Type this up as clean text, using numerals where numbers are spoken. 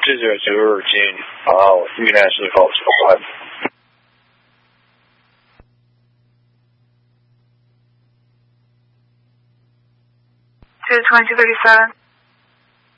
视觉植入进预练是否成功。 2037.